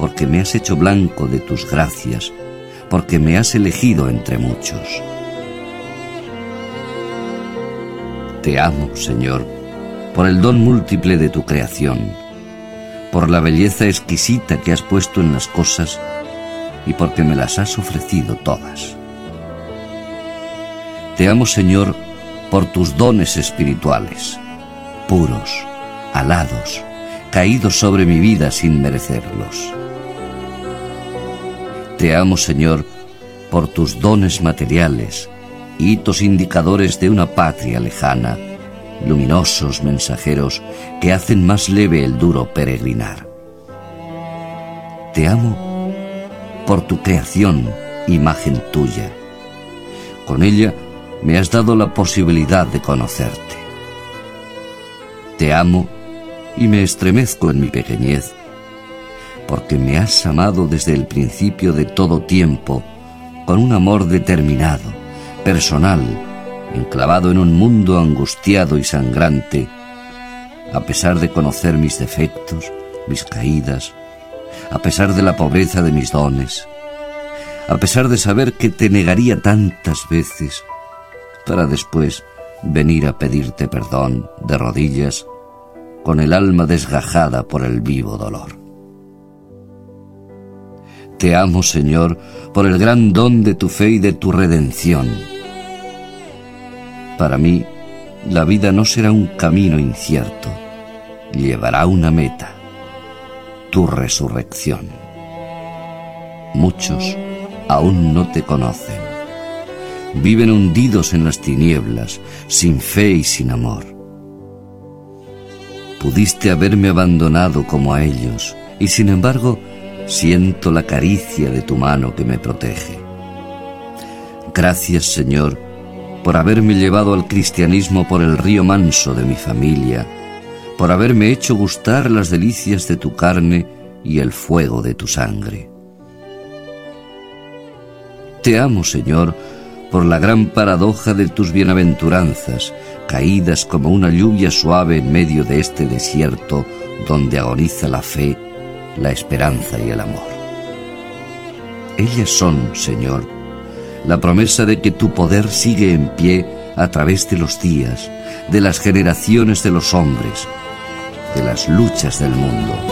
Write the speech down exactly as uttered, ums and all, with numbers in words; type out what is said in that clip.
porque me has hecho blanco de tus gracias, porque me has elegido entre muchos. Te amo, Señor, por el don múltiple de tu creación, por la belleza exquisita que has puesto en las cosas y porque me las has ofrecido todas. Te amo, Señor, por tus dones espirituales, puros, alados, caídos sobre mi vida sin merecerlos. Te amo, Señor, por tus dones materiales, hitos indicadores de una patria lejana, luminosos mensajeros que hacen más leve el duro peregrinar. Te amo por tu creación, imagen tuya. Con ella me has dado la posibilidad de conocerte. Te amo y me estremezco en mi pequeñez, porque me has amado desde el principio de todo tiempo, con un amor determinado, personal, enclavado en un mundo angustiado y sangrante, a pesar de conocer mis defectos, mis caídas, a pesar de la pobreza de mis dones, a pesar de saber que te negaría tantas veces, para después venir a pedirte perdón de rodillas, con el alma desgajada por el vivo dolor. Te amo, Señor, por el gran don de tu fe y de tu redención. Para mí, la vida no será un camino incierto, llevará una meta, tu resurrección. Muchos aún no te conocen. Viven hundidos en las tinieblas, sin fe y sin amor. Pudiste haberme abandonado como a ellos, y sin embargo, siento la caricia de tu mano que me protege. Gracias, Señor, por haberme llevado al cristianismo por el río manso de mi familia, por haberme hecho gustar las delicias de tu carne y el fuego de tu sangre. Te amo, Señor, por la gran paradoja de tus bienaventuranzas, caídas como una lluvia suave en medio de este desierto donde agoniza la fe, la esperanza y el amor. Ellas son, Señor, la promesa de que tu poder sigue en pie a través de los días, de las generaciones de los hombres, de las luchas del mundo.